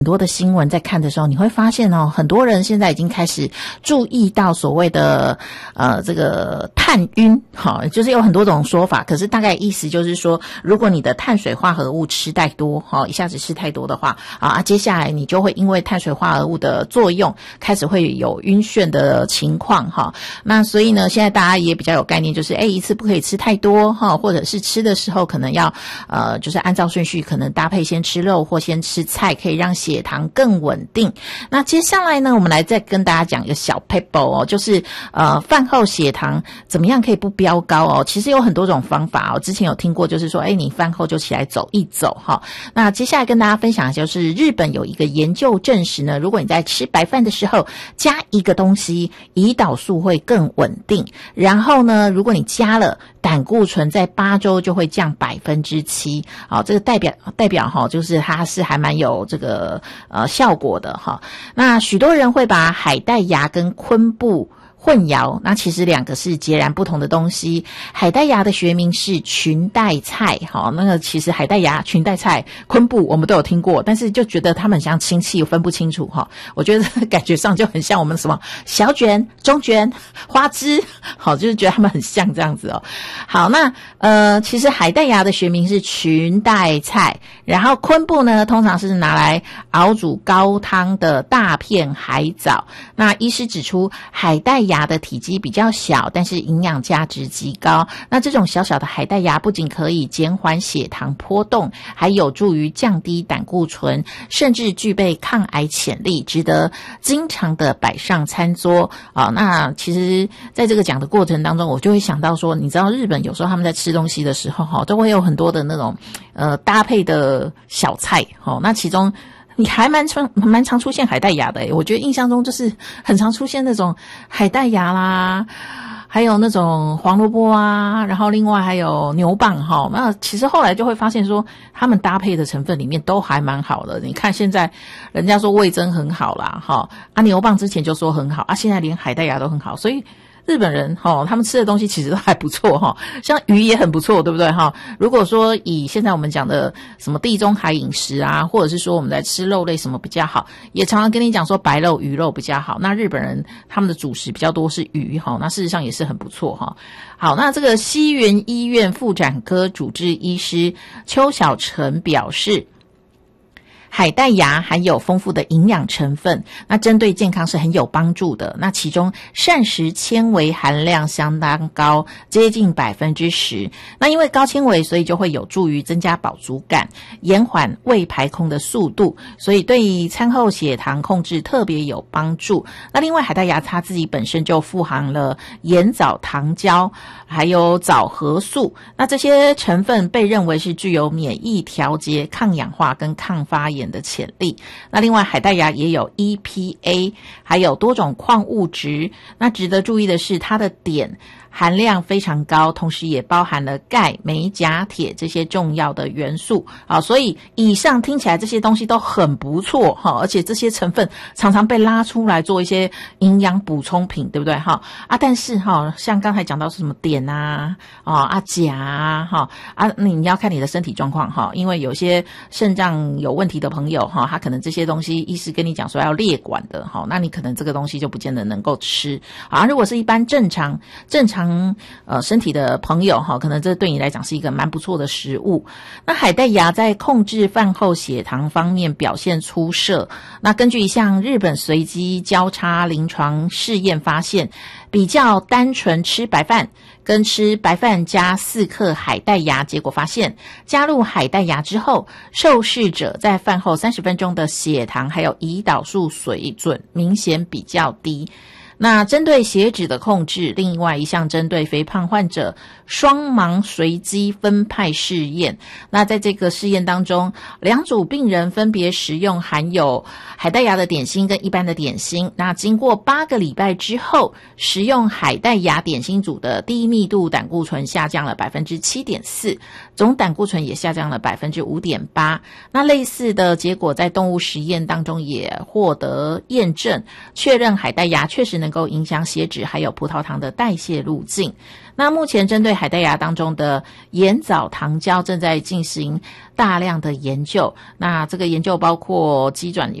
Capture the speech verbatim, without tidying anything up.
很多的新闻在看的时候，你会发现哦，很多人现在已经开始注意到所谓的呃这个碳晕，好，就是有很多种说法，可是大概意思就是说，如果你的碳水化合物吃太多，哈，一下子吃太多的话啊，接下来你就会因为碳水化合物的作用，开始会有晕眩的情况哈。那所以呢，现在大家也比较有概念，就是哎，一次不可以吃太多哈，或者是吃的时候可能要呃，就是按照顺序，可能搭配先吃肉或先吃菜，可以让血血糖更稳定。那接下来呢，我们来再跟大家讲一个小 paper 哦，就是呃饭后血糖怎么样可以不飙高哦？其实有很多种方法哦。之前有听过，就是说，哎，你饭后就起来走一走哈。那接下来跟大家分享的就是日本有一个研究证实呢，如果你在吃白饭的时候加一个东西，胰岛素会更稳定。然后呢，如果你加了胆固醇，在八周就会降百分之七。好，这个代表代表哈，就是它是还蛮有这个呃效果的哈。那许多人会把海带芽跟昆布混淆，那其实两个是截然不同的东西。海带芽的学名是裙带菜，好，那个其实海带芽、裙带菜、昆布我们都有听过，但是就觉得他们很像亲戚，分不清楚哈。我觉得感觉上就很像我们什么小卷、中卷、花枝，好，就是觉得他们很像这样子哦。好，那呃，其实海带芽的学名是裙带菜，然后昆布呢，通常是拿来熬煮高汤的大片海藻。那医师指出，海带芽的体积比较小，但是营养价值极高。那这种小小的海带芽不仅可以减缓血糖波动，还有助于降低胆固醇，甚至具备抗癌潜力，值得经常的摆上餐桌啊。那其实在这个讲的过程当中，我就会想到说，你知道日本有时候他们在吃东西的时候哈，都会有很多的那种呃搭配的小菜哈。那其中你还蛮常蛮常出现海带芽的诶，我觉得印象中就是很常出现那种海带芽啦，还有那种黄萝卜啊，然后另外还有牛蒡哈。那其实后来就会发现说，他们搭配的成分里面都还蛮好的。你看现在人家说味噌很好啦哈，啊牛蒡之前就说很好啊，现在连海带芽都很好，所以日本人齁，他们吃的东西其实都还不错齁，像鱼也很不错，对不对齁？如果说以现在我们讲的什么地中海饮食啊，或者是说我们在吃肉类什么比较好，也常常跟你讲说白肉、鱼肉比较好。那日本人他们的主食比较多是鱼齁，那事实上也是很不错齁。好，那这个西园医院妇产科主治医师邱小成表示，海带芽含有丰富的营养成分，那针对健康是很有帮助的。那其中膳食纤维含量相当高，接近百分之十。那因为高纤维，所以就会有助于增加饱足感，延缓胃排空的速度，所以对于餐后血糖控制特别有帮助。那另外海带芽它自己本身就富含了盐藻糖胶，还有藻核素，那这些成分被认为是具有免疫调节、抗氧化跟抗发炎的潜力。那另外海带芽也有 E P A， 还有多种矿物质。那值得注意的是，它的碘含量非常高，同时也包含了钙、镁、钾、铁这些重要的元素啊。所以以上听起来这些东西都很不错哈，而且这些成分常常被拉出来做一些营养补充品，对不对哈？啊，但是哈，像刚才讲到是什么碘啊、啊啊钾啊哈啊，你要看你的身体状况哈，因为有些肾脏有问题的朋友哈，他可能这些东西医师跟你讲说要列管的哈，那你可能这个东西就不见得能够吃啊。如果是一般正常正常呃身体的朋友哈，可能这对你来讲是一个蛮不错的食物。那海带芽在控制饭后血糖方面表现出色。那根据一项日本随机交叉临床试验发现，比较单纯吃白饭跟吃白饭加四克海带芽，结果发现加入海带芽之后，受试者在饭后三十分钟的血糖还有胰岛素水准明显比较低。那针对血脂的控制，另外一项针对肥胖患者双盲随机分派试验。那在这个试验当中，两组病人分别食用含有海带芽的点心跟一般的点心。那经过八个礼拜之后，食用海带芽点心组的低密度胆固醇下降了 百分之七点四， 总胆固醇也下降了 百分之五点八。 那类似的结果在动物实验当中也获得验证，确认海带芽确实能够影响血脂还有葡萄糖的代谢路径。那目前针对海带芽当中的盐藻糖胶正在进行大量的研究，那这个研究包括机转